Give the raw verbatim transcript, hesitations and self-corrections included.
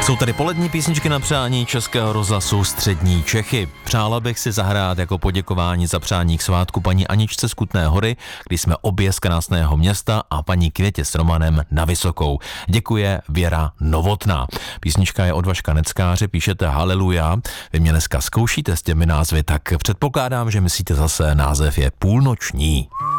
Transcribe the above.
Jsou tady polední písničky na přání Českého rozhlasu Střední Čechy. Přála bych si zahrát jako poděkování za přání k svátku paní Aničce z Kutné Hory, kdy jsme obě z krásného města, a paní Květě s Romanem na Vysokou. Děkuje Věra Novotná. Písnička je od Vaška Neckáře, píšete haleluja. Vy mě dneska zkoušíte s těmi názvy, tak předpokládám, že myslíte zase název je Půlnoční.